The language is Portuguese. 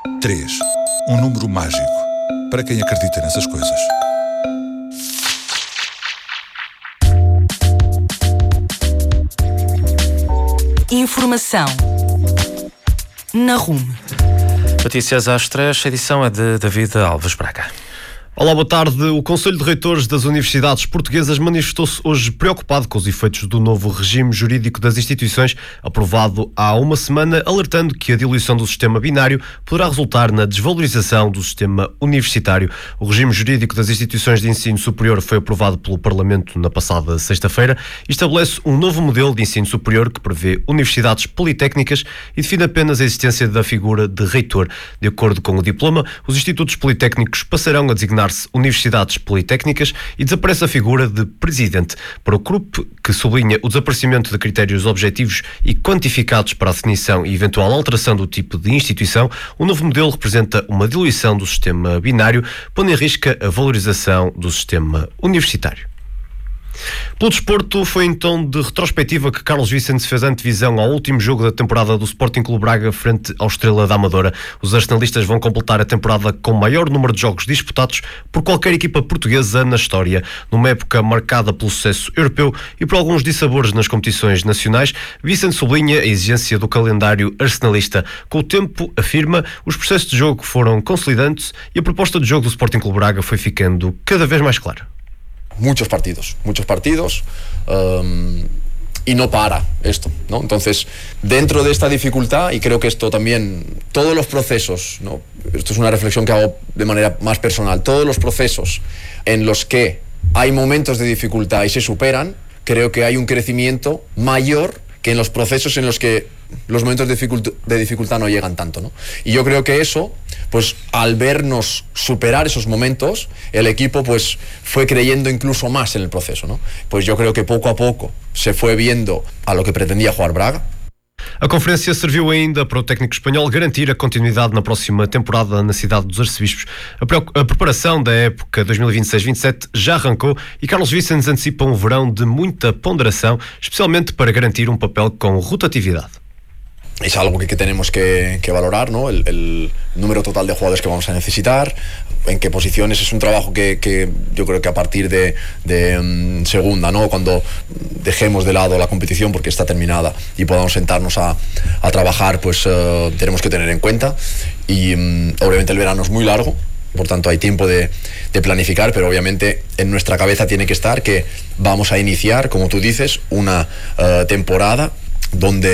3. Um número mágico para quem acredita nessas coisas. Informação na RUM. Notícias às 3, a edição é de David Alves Braga. Olá, boa tarde. O Conselho de Reitores das Universidades Portuguesas manifestou-se hoje preocupado com os efeitos do novo regime jurídico das instituições, aprovado há uma semana, alertando que a diluição do sistema binário poderá resultar na desvalorização do sistema universitário. O regime jurídico das instituições de ensino superior foi aprovado pelo Parlamento na passada sexta-feira e estabelece um novo modelo de ensino superior que prevê universidades politécnicas e define apenas a existência da figura de reitor. De acordo com o diploma, os institutos politécnicos passarão a designar universidades politécnicas e desaparece a figura de presidente. Para o CRUP, que sublinha o desaparecimento de critérios objetivos e quantificados para a definição e eventual alteração do tipo de instituição, o novo modelo representa uma diluição do sistema binário, pondo em risco a valorização do sistema universitário. Pelo desporto, foi em tom de retrospectiva que Carlos Vicente fez antevisão ao último jogo da temporada do Sporting Clube Braga frente ao Estrela da Amadora. Os arsenalistas vão completar a temporada com o maior número de jogos disputados por qualquer equipa portuguesa na história. Numa época marcada pelo sucesso europeu e por alguns dissabores nas competições nacionais, Vicente sublinha a exigência do calendário arsenalista. Com o tempo, afirma, os processos de jogo foram consolidantes e a proposta de jogo do Sporting Clube Braga foi ficando cada vez mais clara. Muchos partidos y no para esto, ¿no? Entonces, dentro de esta dificultad, y creo que esto también, todos los procesos, ¿no? Esto es una reflexión que hago de manera más personal, todos los procesos en los que hay momentos de dificultad y se superan, creo que hay un crecimiento mayor que en los procesos en los que los momentos de dificultad no llegan tanto, ¿no? Y yo creo que eso, pues al vernos superar esos momentos, el equipo pues fue creyendo incluso más en el proceso, ¿no? Pues yo creo que poco a poco se fue viendo a lo que pretendía jugar Braga. A conferência serviu ainda para o técnico espanhol garantir a continuidade na próxima temporada na cidade dos Arcebispos. A preparação da época 2026-27 já arrancou e Carlos Vicente antecipa um verão de muita ponderação, especialmente para garantir um papel com rotatividade. Es algo que tenemos que valorar, ¿no? El número total de jugadores que vamos a necesitar, en qué posiciones. Es un trabajo que yo creo que a partir de segunda, ¿no? Cuando dejemos de lado la competición porque está terminada y podamos sentarnos a trabajar, pues tenemos que tener en cuenta. Y obviamente el verano es muy largo, por tanto hay tiempo de planificar, pero obviamente en nuestra cabeza tiene que estar que vamos a iniciar, como tú dices, una temporada donde